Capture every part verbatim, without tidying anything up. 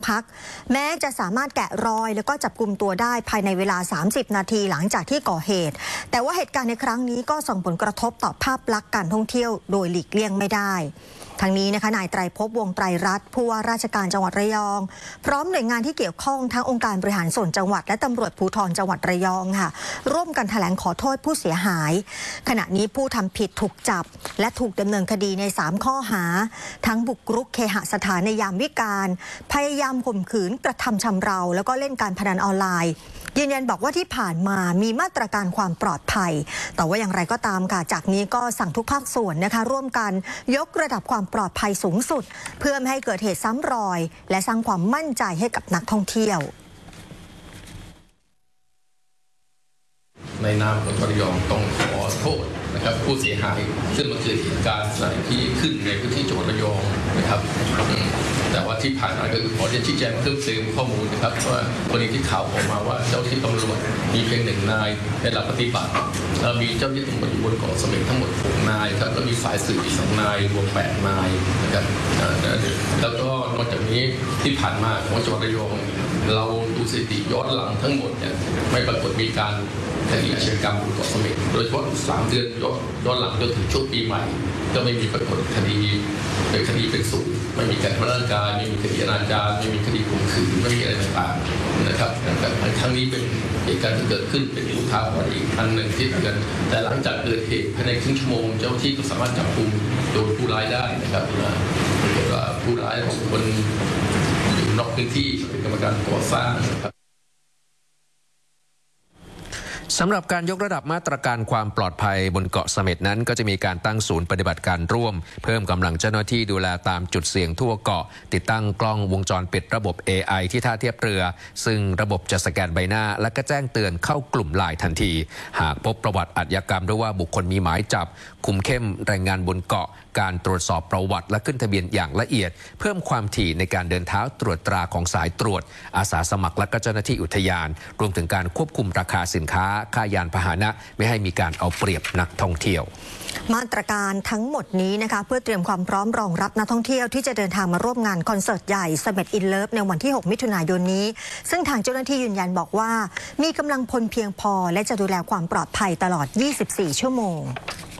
พักแม้จะสามารถแกะรอยแล้วก็จับกุมตัวได้ภายในเวลาสามสิบนาทีหลังจากที่ก่อเหตุแต่ว่าเหตุการณ์ในครั้งนี้ก็ส่งผลกระทบต่อภาพลักษณ์การท่องเที่ยวโดยหลีกเลี่ยงไม่ได้ทั้งนี้นะคะนายไตรภพวงศ์ไตรรัตน์ผู้ว่าราชการจังหวัดระยองพร้อมหน่วยงานที่เกี่ยวข้องทั้งองค์การบริหารส่วนจังหวัดและตำรวจภูธรจังหวัดระยองค่ะร่วมกันแถลงขอโทษผู้เสียหายขณะนี้ผู้ทำผิดถูกจับและถูกดำเนินคดีในสามข้อหาทั้งบุกรุกเคหสถานในยามวิกาลพยายามข่มขืนกระทำชำเราแล้วก็เล่นการพนันออนไลน์ยืนยันบอกว่าที่ผ่านมามีมาตรการความปลอดภัยแต่ว่าอย่างไรก็ตามค่ะจากนี้ก็สั่งทุกภาคส่วนนะคะร่วมกันยกระดับความปลอดภัยสูงสุดเพื่อไม่ให้เกิดเหตุซ้ำรอยและสร้างความมั่นใจให้กับนักท่องเที่ยวในนามของระยองต้องขอโทษนะครับผู้เสียหายซึ่งมันเกิดเหตุการณ์ที่ขึ้นในพื้นที่จังหวัดระยองนะครับแต่ว่าที่ผ่านมาก็คือขอจะชี้แจงเพิ่มเติมข้อมูลนะครับว่ากรณีที่ข่าวออกมาว่าเจ้าที่ตำรวจมีเพียงหนึ่งนายในหลักปฏิบัติแล้วมีเจ้าที่ตำรวจอยู่บนเกาะเสม็ดทั้งหมดหกนายครับแล้วมีฝ่ายสืบอีกสองนายรวมแปดนายนะครับแล้วก็นอกจากนี้ที่ผ่านมาของจังหวัดระยองเราดูสถิติย้อนหลังทั้งหมดเนี่ยไม่ปรากฏมีการคดีอาชญากรรมบนเกาะเสม็ดโดยเฉพาะสามเดือนย้อนหลังจนถึงช่วงปีใหม่ก็ไม่มีปรากฏคดีเป็นคดีเป็นศูนย์ไม่มีการทำร้ายร่างกายไม่มีคดีอนาจารไม่มีคดีข่มขืนไม่มีอะไรต่างๆนะครับแต่ครั้งนี้เป็นเหตุการณ์ที่เกิดขึ้นเป็นอุทาหรณ์อีกอันหนึ่งที่เกิดแต่หลังจากเกิดเหตุภายในครึ่งชั่วโมงเจ้าที่ก็สามารถจับกุมโดยผู้ร้ายได้นะครับเกิดว่าผู้ร้ายของคนอยู่นอกพื้นที่เป็นกรรมการก่อสร้างนะครับสำหรับการยกระดับมาตรการความปลอดภัยบนเกาะเสม็ดนั้นก็จะมีการตั้งศูนย์ปฏิบัติการร่วมเพิ่มกำลังเจ้าหน้าที่ดูแลตามจุดเสี่ยงทั่วเกาะติดตั้งกล้องวงจรปิดระบบ เอ ไอ ที่ท่าเทียบเรือซึ่งระบบจะสแกนใบหน้าและก็แจ้งเตือนเข้ากลุ่มไลน์ทันทีหากพบประวัติอาชญากรรมหรือว่าบุคคลมีหมายจับคุมเข้มแรงงานบนเกาะการตรวจสอบประวัติและขึ้นทะเบียนอย่างละเอียดเพิ่มความถี่ในการเดินเท้าตรวจตราของสายตรวจอาสาสมัครและก็เจ้าหน้าที่อุทยานรวมถึงการควบคุมราคาสินค้าค่ายานพาหนะไม่ให้มีการเอาเปรียบนักท่องเที่ยวมาตรการทั้งหมดนี้นะคะเพื่อเตรียมความพร้อมรองรับนักท่องเที่ยวที่จะเดินทางมาร่วมงานคอนเสิร์ตใหญ่ เสม็ด อินเลิฟ ในวันที่หกมิถุนายนนี้ซึ่งทางเจ้าหน้าที่ยืนยันบอกว่ามีกำลังพลเพียงพอและจะดูแลความปลอดภัยตลอดยี่สิบสี่ชั่วโมง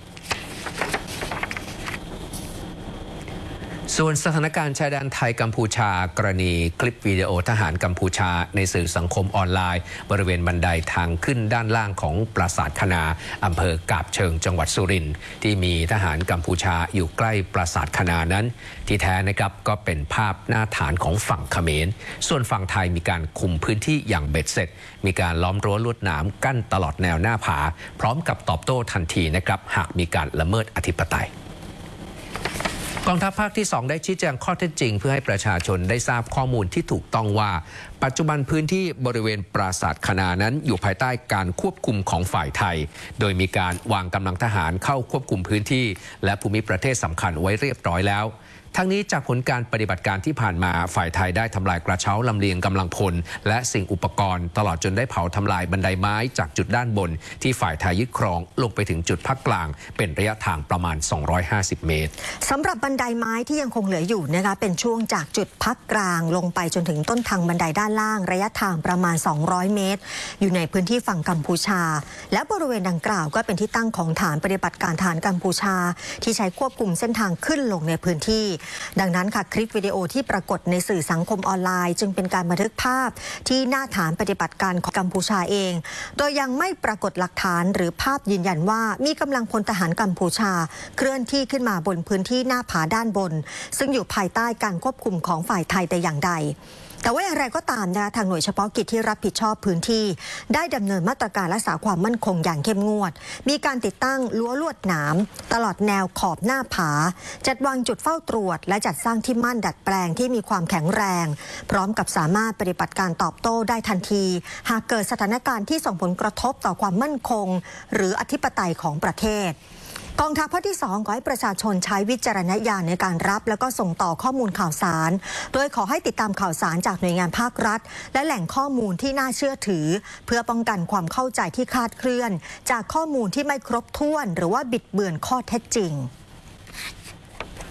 ส่วนสถานการณ์ชายแดนไทยกัมพูชากรณีคลิปวิดีโอทหารกัมพูชาในสื่อสังคมออนไลน์บริเวณบันไดทางขึ้นด้านล่างของปราสาทคณาอำเภอกาบเชิงจังหวัดสุรินทร์ที่มีทหารกัมพูชาอยู่ใกล้ปราสาทคณานั้นที่แท้นะครับก็เป็นภาพหน้าฐานของฝั่งเขมรส่วนฝั่งไทยมีการคุมพื้นที่อย่างเบ็ดเสร็จมีการล้อมรั้วลวดหนามกั้นตลอดแนวหน้าผาพร้อมกับตอบโต้ทันทีนะครับหากมีการละเมิดอธิปไตยกองทัพภาคที่สองได้ชี้แจงข้อเท็จจริงเพื่อให้ประชาชนได้ทราบข้อมูลที่ถูกต้องว่าปัจจุบันพื้นที่บริเวณปราสาทคณานั้นอยู่ภายใต้การควบคุมของฝ่ายไทยโดยมีการวางกำลังทหารเข้าควบคุมพื้นที่และภูมิประเทศสำคัญไว้เรียบร้อยแล้วทั้งนี้จากผลการปฏิบัติการที่ผ่านมาฝ่ายไทยได้ทำลายกระเช้าลำเลียงกำลังพลและสิ่งอุปกรณ์ตลอดจนได้เผาทำลายบันไดไม้จากจุดด้านบนที่ฝ่ายไทยยึดครองลงไปถึงจุดพักกลางเป็นระยะทางประมาณสองร้อยห้าสิบเมตรสำหรับบันไดไม้ที่ยังคงเหลืออยู่นะคะเป็นช่วงจากจุดพักกลางลงไปจนถึงต้นทางบันไดด้านล่างระยะทางประมาณสองร้อยเมตรอยู่ในพื้นที่ฝั่งกัมพูชาและบริเวณดังกล่าวก็เป็นที่ตั้งของฐานปฏิบัติการทหารกัมพูชาที่ใช้ควบคุมเส้นทางขึ้นลงในพื้นที่ดังนั้นค่ะคลิปวิดีโอที่ปรากฏในสื่อสังคมออนไลน์จึงเป็นการบันทึกภาพที่หน้าฐานปฏิบัติการของกัมพูชาเองโดยยังไม่ปรากฏหลักฐานหรือภาพยืนยันว่ามีกำลังพลทหารกัมพูชาเคลื่อนที่ขึ้นมาบนพื้นที่หน้าผาด้านบนซึ่งอยู่ภายใต้การควบคุมของฝ่ายไทยแต่อย่างใดแต่ว่าอย่างไรก็ตามนะคะทางหน่วยเฉพาะกิจที่รับผิดชอบพื้นที่ได้ดำเนินมาตรการรักษาความมั่นคงอย่างเข้มงวดมีการติดตั้งรั้วลวดหนามตลอดแนวขอบหน้าผาจัดวางจุดเฝ้าตรวจและจัดสร้างที่มั่นดัดแปลงที่มีความแข็งแรงพร้อมกับสามารถปฏิบัติการตอบโต้ได้ทันทีหากเกิดสถานการณ์ที่ส่งผลกระทบต่อความมั่นคงหรืออธิปไตยของประเทศกองทัพภาคที่สองขอให้ประชาชนใช้วิจารณญาณในการรับแล้วก็ส่งต่อข้อมูลข่าวสารโดยขอให้ติดตามข่าวสารจากหน่วยงานภาครัฐและแหล่งข้อมูลที่น่าเชื่อถือเพื่อป้องกันความเข้าใจที่คลาดเคลื่อนจากข้อมูลที่ไม่ครบถ้วนหรือว่าบิดเบือนข้อเท็จจริง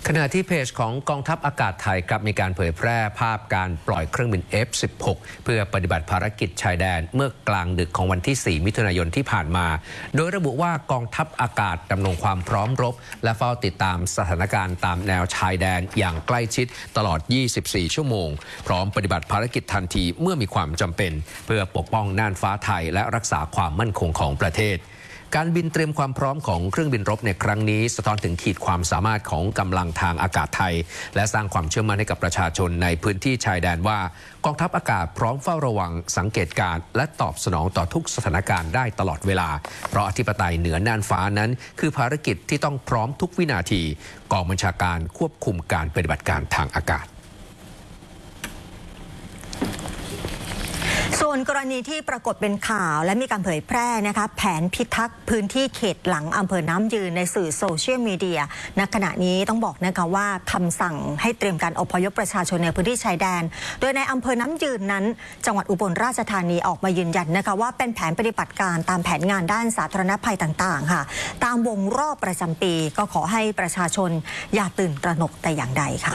ขณะที่เพจของกองทัพอากาศไทยครับมีการเผยแพร่ภาพการปล่อยเครื่องบิน เอฟ สิบหก เพื่อปฏิบัติภารกิจชายแดนเมื่อกลางดึกของวันที่ สี่ มิถุนายนที่ผ่านมาโดยระบุว่ากองทัพอากาศดำรงความพร้อมรบและเฝ้าติดตามสถานการณ์ตามแนวชายแดนอย่างใกล้ชิดตลอด ยี่สิบสี่ ชั่วโมงพร้อมปฏิบัติภารกิจทันทีเมื่อมีความจำเป็นเพื่อปกป้องน่านฟ้าไทยและรักษาความมั่นคงของประเทศการบินเตรียมความพร้อมของเครื่องบินรบในครั้งนี้สะท้อนถึงขีดความสามารถของกำลังทางอากาศไทยและสร้างความเชื่อมั่นให้กับประชาชนในพื้นที่ชายแดนว่ากองทัพอากาศพร้อมเฝ้าระวังสังเกตการณ์และตอบสนองต่อทุกสถานการณ์ได้ตลอดเวลาเพราะอธิปไตยเหนือน่านฟ้านั้นคือภารกิจที่ต้องพร้อมทุกวินาทีกองบัญชาการควบคุมการปฏิบัติการทางอากาศส่วนกรณีที่ปรากฏเป็นข่าวและมีการเผยแพร่นะคะแผนพิทักษ์พื้นที่เขตหลังอำเภอน้ำยืนในสื่อโซเชียลมีเดียณขณะนี้ต้องบอกนะคะว่าคำสั่งให้เตรียมการอพยพประชาชนในพื้นที่ชายแดนโดยในอำเภอน้ำยืนนั้นจังหวัดอุบลราชธานีออกมายืนยันนะคะว่าเป็นแผนปฏิบัติการตามแผนงานด้านสาธารณภัยต่างๆค่ะตามวงรอบประจำปีก็ขอให้ประชาชนอย่าตื่นตระหนกแต่อย่างใดค่ะ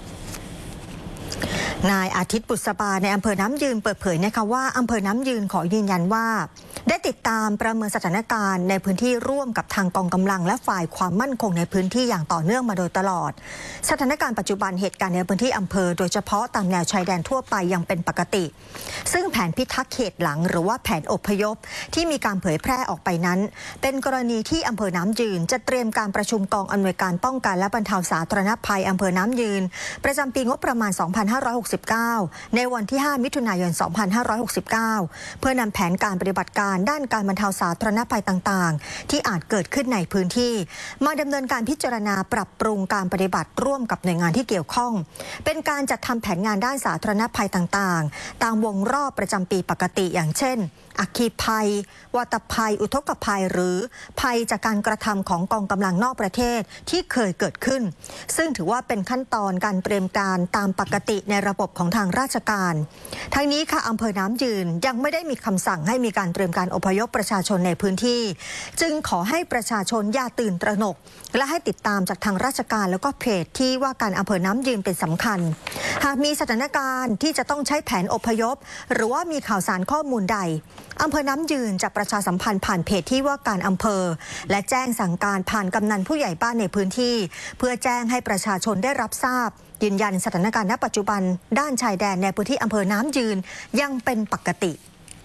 นายอาทิตย์บุษบาในอำเภอน้ำยืนเปิดเผยนะคะว่าอำเภอน้ำยืนขอยืนยันว่าได้ติดตามประเมินสถานการณ์ในพื้นที่ร่วมกับทางกองกำลังและฝ่ายความมั่นคงในพื้นที่อย่างต่อเนื่องมาโดยตลอดสถานการณ์ปัจจุบันเหตุการณ์ในพื้นที่อำเภอโดยเฉพาะตามแนวชายแดนทั่วไปยังเป็นปกติซึ่งแผนพิทักษ์เขตหลังหรือว่าแผนอพยพที่มีการเผยแพร่ออกไปนั้นเป็นกรณีที่อำเภอน้ำยืนจะเตรียมการประชุมกองอำนวยการป้องกันและบรรเทาสาธารณภัยอำเภอน้ำยืนประจำปีงบประมาณ สองพันห้าร้อยหกสิบเก้า ในวันที่ ห้า มิถุนายน สองพันห้าร้อยหกสิบเก้า เพื่อนำแผนการปฏิบัติการด้านการบรรเทาสาธารณภัยต่างๆที่อาจเกิดขึ้นในพื้นที่มาดำเนินการพิจารณาปรับปรุงการปฏิบัติร่วมกับหน่วยงานที่เกี่ยวข้องเป็นการจัดทำแผนงานด้านสาธารณภัยต่างๆตามวงรอบประจำปีปกติอย่างเช่นอัคคีภัยวาตภัยอุทกภัยหรือภัยจากการกระทำของกองกำลังนอกประเทศที่เคยเกิดขึ้นซึ่งถือว่าเป็นขั้นตอนการเตรียมการตามปกติในระบบของทางราชการทั้งนี้ค่ะอำเภอน้ำยืนยังไม่ได้มีคำสั่งให้มีการเตรียมการอพยพประชาชนในพื้นที่จึงขอให้ประชาชนอย่าตื่นตระหนกและให้ติดตามจากทางราชการแล้วก็เพจที่ว่าการอำเภอน้ำยืนเป็นสำคัญหากมีสถานการณ์ที่จะต้องใช้แผนอพยพหรือว่ามีข่าวสารข้อมูลใดอำเภอน้ำยืนจะประชาสัมพันธ์ผ่านเพจที่ว่าการอำเภอและแจ้งสั่งการผ่านกำนันผู้ใหญ่บ้านในพื้นที่เพื่อแจ้งให้ประชาชนได้รับทราบยืนยันสถานการณ์ณปัจจุบันด้านชายแดนในพื้นที่อำเภอน้ำยืนยังเป็นปกติ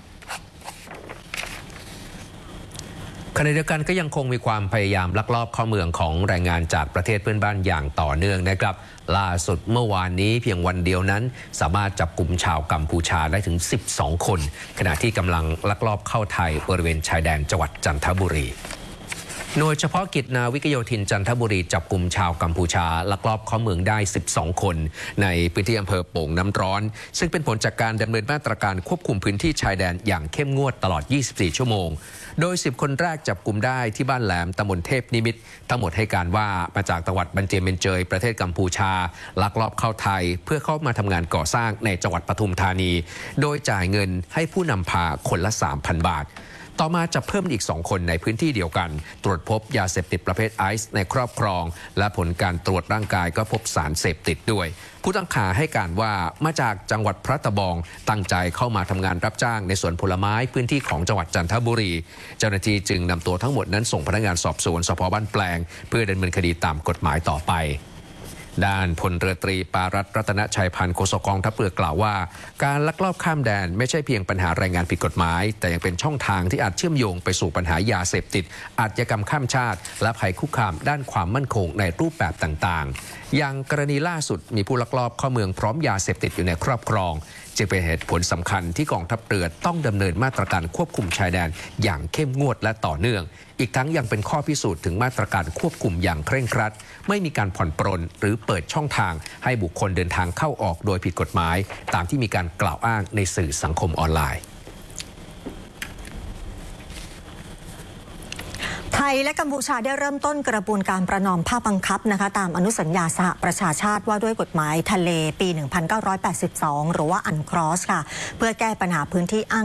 ขณะเดียวกันก็ยังคงมีความพยายามลักลอบเข้าเมืองของแรงงานจากประเทศเพื่อนบ้านอย่างต่อเนื่องนะครับล่าสุดเมื่อวานนี้เพียงวันเดียวนั้นสามารถจับกลุ่มชาวกัมพูชาได้ถึงสิบสองคนขณะที่กำลังลักลอบเข้าไทยบริเวณชายแดนจังหวัดจันทบุรีหน่วยเฉพาะกิจนาวิกโยธินจันทบุรีจับกลุ่มชาวกัมพูชาลักลอบเข้าเมืองได้สิบสองคนในพื้นที่อำเภอโป่งน้ำร้อนซึ่งเป็นผลจากการดำเนินมาตรการควบคุมพื้นที่ชายแดนอย่างเข้มงวดตลอดยี่สิบสี่ชั่วโมงโดยสิบคนแรกจับกลุ่มได้ที่บ้านแหลมตำบลเทพนิมิตรทั้งหมดให้การว่ามาจากจังหวัดบันเจยเมนเจยประเทศกัมพูชาลักลอบเข้าไทยเพื่อเข้ามาทำงานก่อสร้างในจังหวัดปทุมธานีโดยจ่ายเงินให้ผู้นำพาคนละ สามพัน บาทต่อมาจะเพิ่มอีกสองคนในพื้นที่เดียวกันตรวจพบยาเสพติดประเภทไอซ์ในครอบครองและผลการตรวจร่างกายก็พบสารเสพติดด้วยผู้ต้องหาให้การว่ามาจากจังหวัดพระตะบองตั้งใจเข้ามาทำงานรับจ้างในสวนผลไม้พื้นที่ของจังหวัดจันทบุรีเจ้าหน้าที่จึงนำตัวทั้งหมดนั้นส่งพนักงานสอบสวนสภ.บ้านแปลงเพื่อดำเนินคดีตามกฎหมายต่อไปด้านพลเรือตรีปารัตน์รัตนชัยพันธ์โฆษกกองทัพเรือกล่าวว่าการลักลอบข้ามแดนไม่ใช่เพียงปัญหาแรงงานผิดกฎหมายแต่ยังเป็นช่องทางที่อาจเชื่อมโยงไปสู่ปัญหายาเสพติดอาชญากรรมข้ามชาติและภัยคุกคามด้านความมั่นคงในรูปแบบต่างๆอย่างกรณีล่าสุดมีผู้ลักลอบเข้าเมืองพร้อมยาเสพติดอยู่ในครอบครองจึงเป็นเหตุผลสำคัญที่กองทัพเรือต้องดำเนินมาตรการควบคุมชายแดนอย่างเข้มงวดและต่อเนื่องอีกทั้งยังเป็นข้อพิสูจน์ถึงมาตรการควบคุมอย่างเคร่งครัดไม่มีการผ่อนปรนหรือเปิดช่องทางให้บุคคลเดินทางเข้าออกโดยผิดกฎหมายตามที่มีการกล่าวอ้างในสื่อสังคมออนไลน์ไทยและกัมพูชาได้เริ่มต้นกระบวนการประนอมภาคบังคับนะคะตามอนุสัญญาสหประชาชาติว่าด้วยกฎหมายทะเลปี หนึ่งพันเก้าร้อยแปดสิบสอง หรือว่าอันครอสค่ะเพื่อแก้ปัญหาพื้นที่อ้าง